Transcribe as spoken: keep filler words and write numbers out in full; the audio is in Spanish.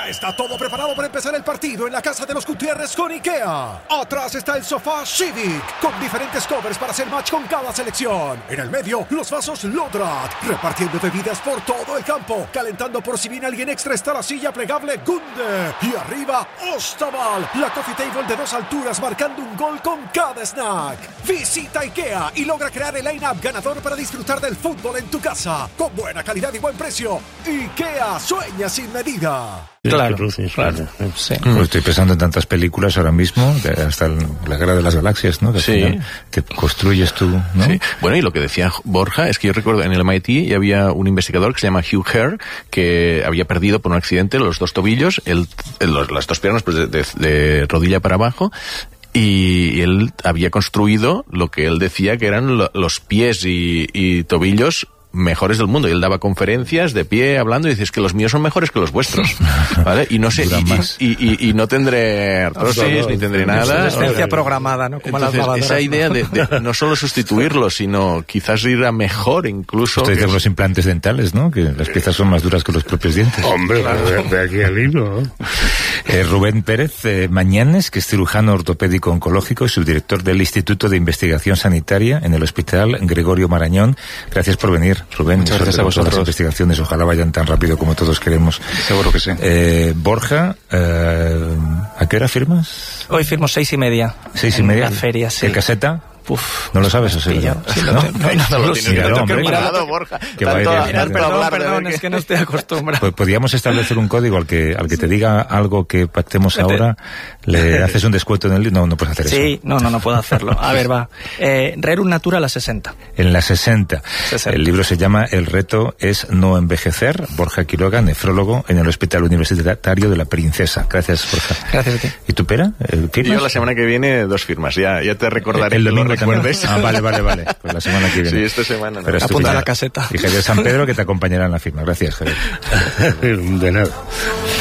Ya está todo preparado para empezar el partido en la casa de los Gutiérrez con IKEA. Atrás está el sofá Civic, con diferentes covers para hacer match con cada selección. En el medio, los vasos Lodrat, repartiendo bebidas por todo el campo. Calentando por si viene alguien extra está la silla plegable Gunde. Y arriba, Ostaval, la coffee table de dos alturas marcando un gol con cada snack. Visita IKEA y logra crear el line-up ganador para disfrutar del fútbol en tu casa. Con buena calidad y buen precio. IKEA sueña sin medida. Claro, claro. Sí. Mm. Estoy pensando en tantas películas ahora mismo, hasta la Guerra de las Galaxias, ¿no? Que sí. Al final te construyes tú, ¿no? Sí. Bueno, y lo que decía Borja es que yo recuerdo en el M I T y había un investigador que se llama Hugh Hare que había perdido por un accidente los dos tobillos, el, el, los, las dos piernas pues de, de, de rodilla para abajo. Y él había construido lo que él decía que eran lo, los pies y, y tobillos mejores del mundo. Y él daba conferencias de pie hablando y dice, es que los míos son mejores que los vuestros, ¿vale? Y no sé, y, y, y, y no tendré artrosis, no, no, ni tendré no, nada. Obsolescencia programada, ¿no? Como entonces, las lavadoras, esa idea ¿no? de, de no solo sustituirlo, sino quizás ir a mejor incluso. Usted dice los implantes dentales, ¿no? Que las piezas son más duras que los propios dientes. Hombre, claro. de, de aquí al hilo, ¿no? Eh, Rubén Pérez eh, Mañanes, que es cirujano ortopédico oncológico y subdirector del Instituto de Investigación Sanitaria en el Hospital Gregorio Marañón. Gracias por venir, Rubén. Muchas gracias a vosotros. Las investigaciones ojalá vayan tan rápido como todos queremos. Seguro que sí. Eh, Borja, eh, ¿a qué hora firmas? Hoy firmo seis y media. Seis y media. En la feria, sí. ¿De caseta? Uf, ¿No lo sabes o sí? Sí, ¿No? lo tengo. No, no, no, lo lo tienes mira, que no, tener hombre, preparado, Borja. Que va a ir Tanto bien, hablar, Perdón, hablar perdón, de es que no estoy acostumbrado. Pues podríamos establecer un código al que al que te diga algo que pactemos ahora, le haces un descuento en el libro. No, no puedes hacer sí, eso. Sí, no, no, no puedo hacerlo. A ver, va. Eh, Rerum Natura a la sesenta. En la sesenta. sesenta. El libro se llama El reto es no envejecer. Borja Quiroga, nefrólogo en el Hospital Universitario de la Princesa. Gracias, Borja. Gracias a ti. ¿Y tú, Pera? ¿Firmas? Yo la semana que viene dos firmas. Ya, ya te recordaré. El que domingo lo recuerdes. también. Ah, vale, vale, vale. Pues la semana que viene. Sí, esta semana. ¿No? Pero Apunta a la caseta. Y Javier San Pedro que te acompañará en la firma. Gracias, Javier. De nada.